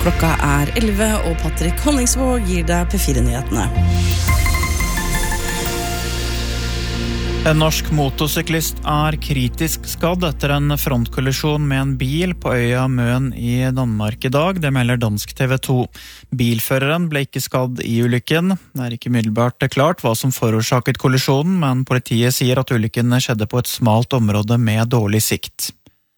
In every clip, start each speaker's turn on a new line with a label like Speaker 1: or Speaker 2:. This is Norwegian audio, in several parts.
Speaker 1: Klokka 11, og Patrick Honningsvåg gir deg P4-nyhetene.
Speaker 2: En norsk motorsyklist kritisk skadd etter en frontkollisjon med en bil på øya Møn i Danmark i dag, det melder dansk TV 2. Bilføreren ble ikke skadd i ulykken. Det ikke umiddelbart klart hva som forårsaket kollisjonen, men politiet sier at ulykken skjedde på et smalt område med dårlig sikt.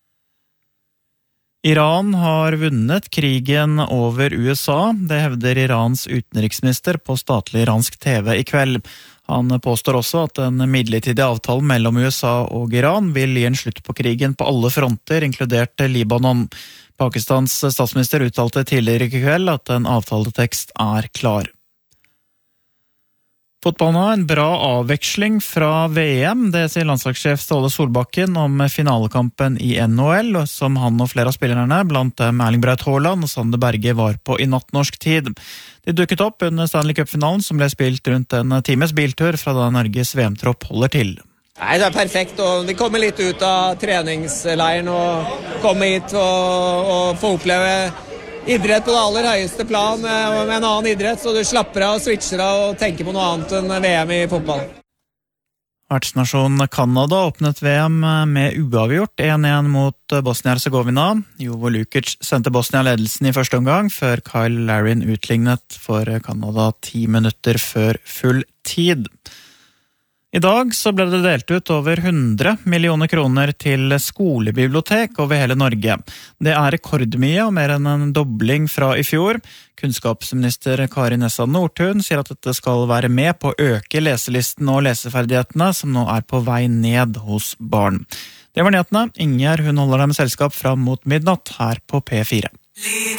Speaker 2: Iran har vunnet krigen over USA, det hevder Irans utenriksminister på statlig iransk TV i kveld. Han påstår også at en midlertidig avtale mellom USA og Iran vil gi en slutt på krigen på alle fronter, inkludert Libanon. Pakistans statsminister uttalte tidligere i kveld at en avtaletekst klar. Fotballen har en bra avveksling fra VM, det sier landslagssjef Ståle Solbakken om finalekampen i NHL, som han og flere av spillerne, blant dem Erling Braut Haaland og Sander Berge, var på i natt norsk tid. De dukket opp under Stanley Cup-finalen, som ble spilt rundt en times biltur fra da Norges VM-tropp holder til.
Speaker 3: Nei, det perfekt, og vi kommer litt ut av treningsleiren og kommer hit og får oppleve idrett på det aller høyeste plan med en annen idrett, så du slapper av og switcher av og tenker på noe annet enn VM i fotball.
Speaker 2: Vertsnasjonen Kanada åpnet VM med uavgjort 1-1 mot Bosnia-Herzegovina. Jovo Lukic sendte Bosnia ledelsen i første omgang, før Kyle Larin utlignet for Kanada 10 minutter før full tid. I dag så ble det delt ut over 100 millioner kroner til skolebibliotek over hele Norge. Det rekordmye og mer enn en dobling fra i fjor. Kunnskapsminister Kari Nessa Nordtun sier at dette skal være med på å øke leselisten og leseferdighetene, som nå på vei ned hos barn. Det var nyhetene. Inger, hun holder deg med selskap fram mot midnatt her på P4.